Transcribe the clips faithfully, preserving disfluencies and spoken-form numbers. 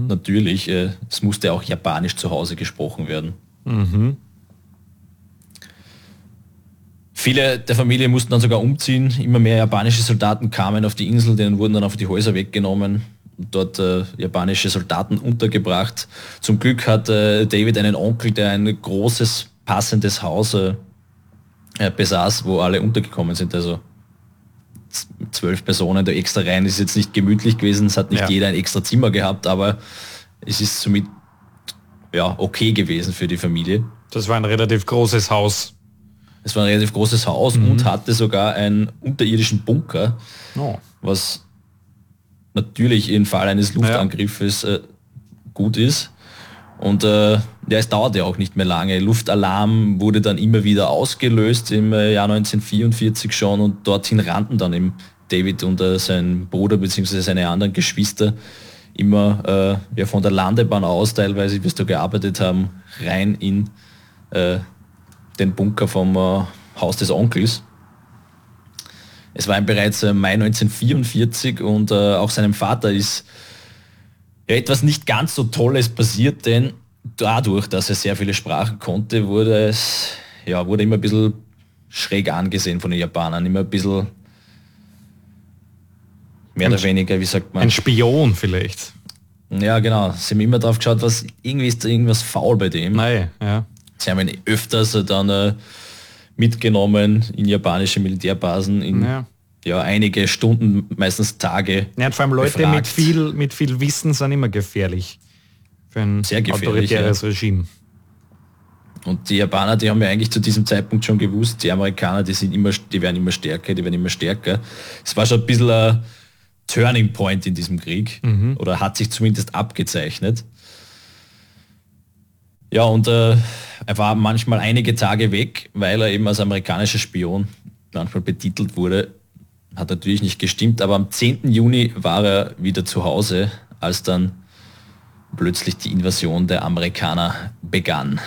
und natürlich, äh, es musste auch Japanisch zu Hause gesprochen werden. Mhm. Viele der Familie mussten dann sogar umziehen. Immer mehr japanische Soldaten kamen auf die Insel, denen wurden dann auf die Häuser weggenommen und dort äh, japanische Soldaten untergebracht. Zum Glück hat äh, David einen Onkel, der ein großes, passendes Haus äh, besaß, wo alle untergekommen sind. Also zwölf Personen da extra rein, ist jetzt nicht gemütlich gewesen, es hat nicht Ja. jeder ein extra Zimmer gehabt, aber es ist somit ja, okay gewesen für die Familie. Das war ein relativ großes Haus. Es war ein relativ großes Haus Mhm. und hatte sogar einen unterirdischen Bunker, Oh. was natürlich im Fall eines Luftangriffes äh, gut ist. Und äh, ja, es dauerte auch nicht mehr lange. Luftalarm wurde dann immer wieder ausgelöst im äh, Jahr neunzehnhundertvierundvierzig schon und dorthin rannten dann eben David und äh, sein Bruder bzw. seine anderen Geschwister immer äh, ja, von der Landebahn aus, teilweise, wie es da gearbeitet haben, rein in äh, den Bunker vom äh, Haus des Onkels. Es war bereits äh, Mai neunzehnhundertvierundvierzig und äh, auch seinem Vater ist ja, etwas nicht ganz so Tolles passiert, denn dadurch, dass er sehr viele Sprachen konnte, wurde es ja, wurde immer ein bisschen schräg angesehen von den Japanern, immer ein bisschen mehr oder weniger, wie sagt man? Ein Spion vielleicht. Ja, genau. Sie haben immer drauf geschaut, was irgendwie ist da irgendwas faul bei dem. Nein, ja. Sie haben ihn öfters dann äh, mitgenommen in japanische Militärbasen, in Ja. ja, einige Stunden, meistens Tage. Ja, und vor allem Leute befragt. mit viel, mit viel Wissen sind immer gefährlich für ein Sehr gefährlich, autoritäres Regime. Und die Japaner, die haben ja eigentlich zu diesem Zeitpunkt schon gewusst, die Amerikaner, die sind immer, die werden immer stärker, die werden immer stärker. Es war schon ein bisschen ein Turning Point in diesem Krieg, Mhm. oder hat sich zumindest abgezeichnet. Ja, und äh, er war manchmal einige Tage weg, weil er eben als amerikanischer Spion manchmal betitelt wurde. Hat natürlich nicht gestimmt, aber am zehnten Juni war er wieder zu Hause, als dann plötzlich die Invasion der Amerikaner begann.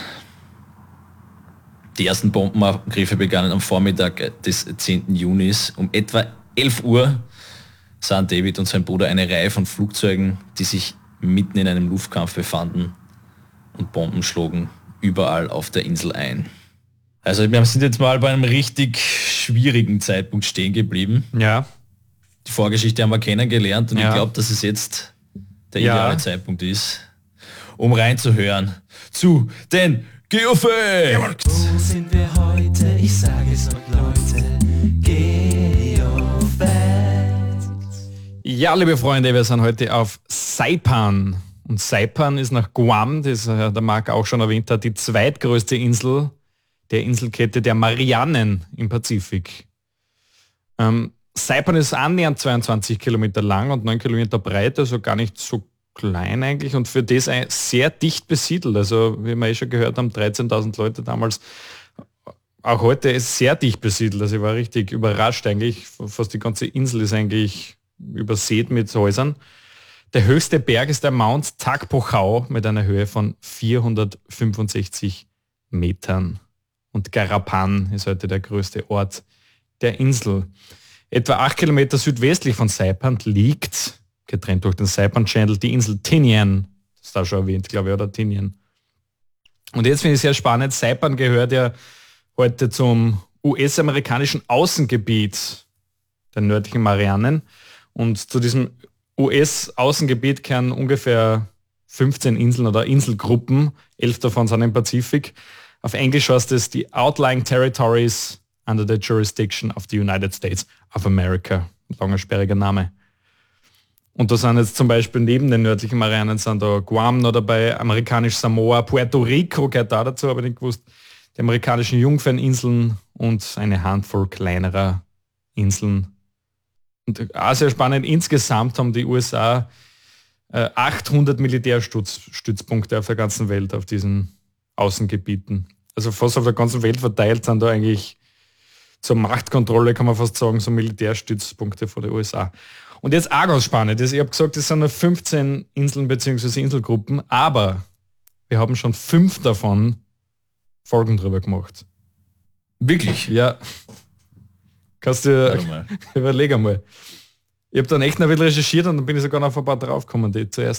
Die ersten Bombenangriffe begannen am Vormittag des zehnten Junis. Um etwa elf Uhr sahen David und sein Bruder eine Reihe von Flugzeugen, die sich mitten in einem Luftkampf befanden, und Bomben schlugen überall auf der Insel ein. Also wir sind jetzt mal bei einem richtig schwierigen Zeitpunkt stehen geblieben. Ja. Die Vorgeschichte haben wir kennengelernt und Ja. ich glaube, dass es jetzt der Ja. ideale Zeitpunkt ist, um reinzuhören zu den Geofacts. Wo sind wir heute? Ich sage es euch, Leute. Geofacts. Ja, liebe Freunde, wir sind heute auf Saipan. Und Saipan ist nach Guam, das äh, der Marc auch schon erwähnt hat, die zweitgrößte Insel der Inselkette der Marianen im Pazifik. Ähm, Saipan ist annähernd zweiundzwanzig Kilometer lang und neun Kilometer breit, also gar nicht so klein eigentlich und für das ein sehr dicht besiedelt. Also wie wir eh schon gehört haben, dreizehntausend Leute damals. Auch heute ist sehr dicht besiedelt. Also ich war richtig überrascht eigentlich. Fast die ganze Insel ist eigentlich übersät mit Häusern. Der höchste Berg ist der Mount Takpochau mit einer Höhe von vierhundertfünfundsechzig Metern. Und Garapan ist heute der größte Ort der Insel. Etwa acht Kilometer südwestlich von Saipan liegt, getrennt durch den Saipan Channel, die Insel Tinian. Das ist da schon erwähnt, glaube ich, oder Tinian. Und jetzt finde ich sehr spannend, Saipan gehört ja heute zum U S-amerikanischen Außengebiet der nördlichen Marianen. Und zu diesem U S-Außengebiet kehren ungefähr fünfzehn Inseln oder Inselgruppen, elf davon sind im Pazifik. Auf Englisch heißt es die Outlying Territories under the Jurisdiction of the United States of America. Ein langer, sperriger Name. Und da sind jetzt zum Beispiel neben den nördlichen Marianen sind da Guam noch dabei, amerikanisch Samoa, Puerto Rico gehört da dazu, aber nicht gewusst, die amerikanischen Jungferninseln und eine Handvoll kleinerer Inseln. Und auch sehr spannend, insgesamt haben die U S A äh, achthundert Militärstützpunkte auf der ganzen Welt, auf diesen Außengebieten. Also fast auf der ganzen Welt verteilt sind da eigentlich zur Machtkontrolle, kann man fast sagen, so Militärstützpunkte vor der U S A. Und jetzt auch ganz spannend, ich habe gesagt, es sind nur fünfzehn Inseln bzw. Inselgruppen, aber wir haben schon fünf davon Folgen drüber gemacht. Wirklich? Ja. Kannst du Warte mal. überlegen mal. Ich habe dann echt noch ein bisschen recherchiert und dann bin ich sogar noch auf ein paar draufgekommen, die zuerst